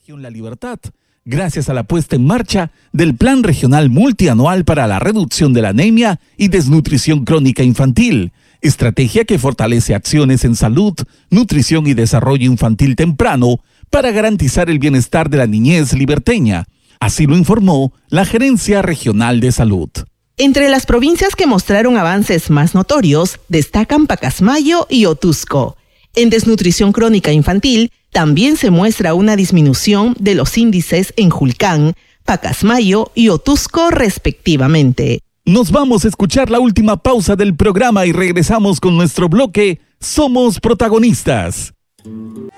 región La Libertad, gracias a la puesta en marcha del Plan Regional Multianual para la Reducción de la Anemia y Desnutrición Crónica Infantil, estrategia que fortalece acciones en salud, nutrición y desarrollo infantil temprano para garantizar el bienestar de la niñez liberteña. Así lo informó la Gerencia Regional de Salud. Entre las provincias que mostraron avances más notorios, destacan Pacasmayo y Otuzco. En desnutrición crónica infantil, también se muestra una disminución de los índices en Julcán, Pacasmayo y Otuzco respectivamente. Nos vamos a escuchar la última pausa del programa y regresamos con nuestro bloque Somos Protagonistas.